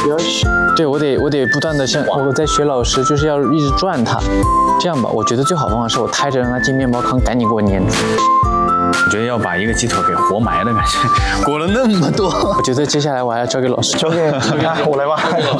对，我得不断的像我在学老师，就是要一直转它。这样吧，我觉得最好方法是我抬着让它进面包糠，赶紧给我粘住。 我觉得要把一个鸡腿给活埋的感觉，裹了那么多。 我觉得接下来我还要交给老师， 交给我来吧。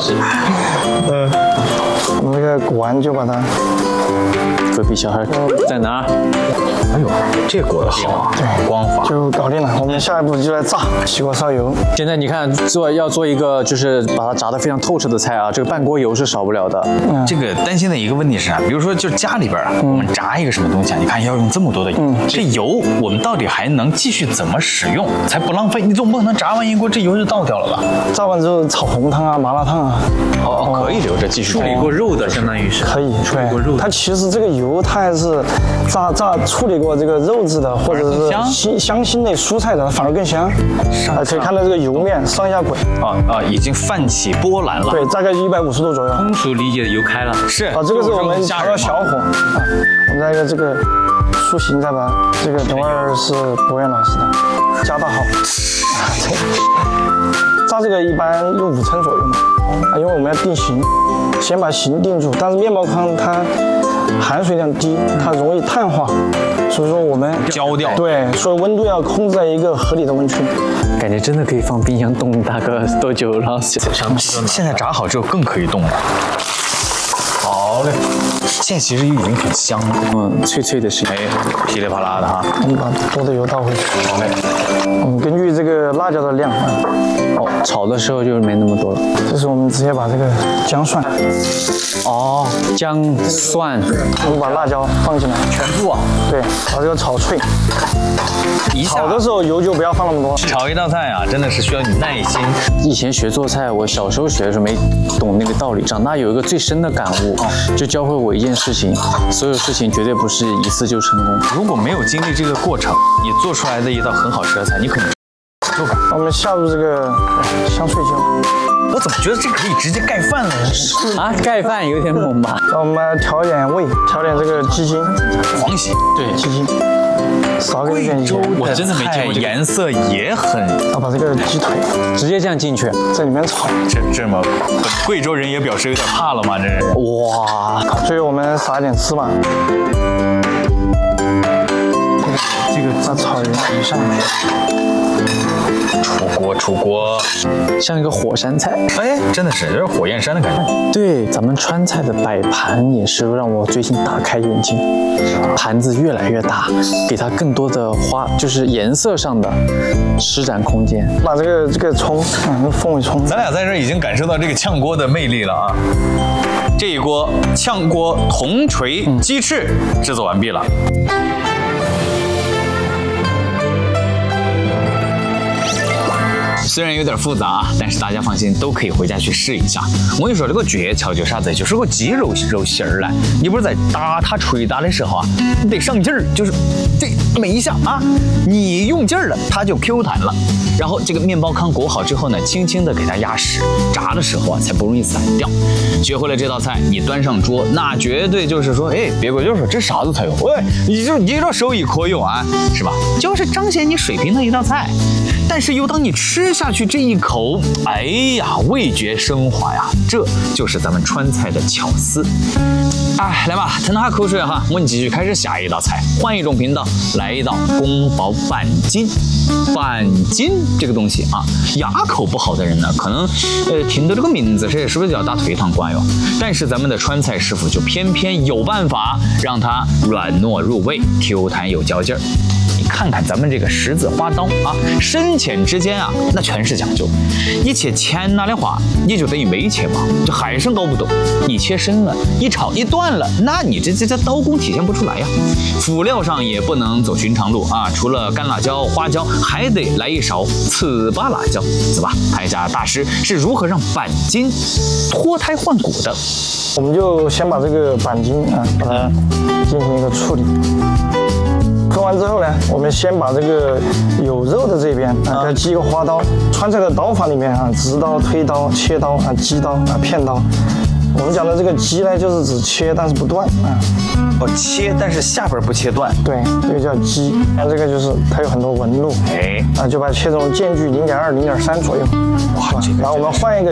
我们这个裹完就把它。 隔壁小孩在哪儿？ 哎呦，这裹得好啊，对，光滑就搞定了。我们下一步就来炸，起锅烧油。 现在你看要做一个就是把它炸得非常透彻的菜啊，这个半锅油是少不了的。 这个担心的一个问题是啊，比如说就家里边啊，我们炸一个什么东西啊，你看要用这么多的油，这油我们到底还能继续怎么使用才不浪费？你总不可能炸完一锅这油就倒掉了吧？ 炸完之后炒红汤啊、麻辣烫啊。 可以留着继续处理过肉的，相当于是可以处理过肉。它其实这个油它还是处理过这个肉质的，或者是香辛类蔬菜的，反而更香。可以看到这个油面上下滚已经泛起波澜了。 对，大概150度左右。 通俗理解的油开了。 是这个是我们调到小火我们再这个塑形再把这个等会儿是博远老师的加大好。炸这个一般用5成左右嘛，因为我们要定型，先把型定住。但是面包糠它含水量低，它容易碳化，所以说我们焦掉。 对，所以温度要控制在一个合理的温区。 感觉真的可以放冰箱冻大概多久，然后现在炸好之后更可以冻了。好嘞，现在其实已经很香了， 脆脆的声音， 噼里啪啦的哈。 我们把多的油倒回去。 好嘞， 我们根据这个辣椒的量炒的时候就没那么多了。 这是我们直接把这个姜蒜， 姜蒜， 我们把辣椒放进来， 全部啊。 对，把这个炒脆。炒的时候油就不要放那么多。 炒一道菜啊，真的是需要你耐心。 以前学做菜，我小时候学的时候没懂那个道理，长大有一个最深的感悟，就教会我一件事情：所有事情绝对不是一次就成功。 如果没有经历这个过程，你做出来的一道很好吃的菜，你可能做不了。 我们下入这个香脆椒。 我怎么觉得这可以直接盖饭了呢？ 盖饭有点猛吧？ 让我们来调一点味，调点这个鸡精， 黄芪， 对， 鸡精，少给一点盐。 我真的没见过，颜色也很。 把这个鸡腿直接这样进去， 在里面炒。 这么，贵州人也表示有点怕了吗？这是。 哇！ 最后我们撒一点芝麻。这个再炒一上去。 出锅， 像一个火山菜。 哎，真的是有点火焰山的感觉。 对，咱们川菜的摆盘也是让我最近大开眼界，盘子越来越大，给它更多的就是颜色上的施展空间。 把这个葱，凤尾葱。 咱俩在这儿已经感受到这个炝锅的魅力了啊！这一锅炝锅铜锤鸡翅制作完毕了。虽然有点复杂啊，但是大家放心，都可以回家去试一下。我跟你说，这个诀窍就是啥子？就是个鸡肉馅儿来，你不是在打它捶打的时候啊，你得上劲儿，就是这么一下啊，你用劲儿了，它就 Q 弹了。然后这个面包糠裹好之后呢，轻轻的给它压实，炸的时候啊才不容易散掉。学会了这道菜，你端上桌，那绝对就是说，哎，别个就说这啥子菜哟？喂，你这手艺可有啊，是吧？就是彰显你水平的一道菜。但是又当你吃下去这一口，哎呀，味觉升华呀，这就是咱们川菜的巧思。哎，来吧，吞下口水哈，我们继续开始下一道菜，换一种频道，来一道宫保板筋。板筋这个东西啊，牙口不好的人呢，可能听到这个名字是不是就要打退堂鼓哟？但是咱们的川菜师傅就偏偏有办法让它软糯入味，Q 弹有嚼劲儿。你看看咱们这个十字花刀啊，深浅之间啊，那全是讲究。一切浅了的话，你就等于没切嘛，就还是搞不懂。你切深了，一炒一断了，那你这刀工体现不出来呀。辅料上也不能走寻常路啊，除了干辣椒、花椒，还得来一勺糍粑辣椒，是吧？看一下大师是如何让板筋脱胎换骨的。 我们就先把这个板筋啊，把它进行一个处理。分完之后呢，我们先把这个有肉的这边啊，给它击一个花刀。川菜的刀法里面啊，直刀、推刀、切刀啊、击刀啊、片刀。我们讲的这个击呢，就是指切但是不断啊。 切但是下边不切断。 对，这个叫击。看这个就是它有很多纹路，就把它切成间距0.2、0.3左右。哇，然后我们换一个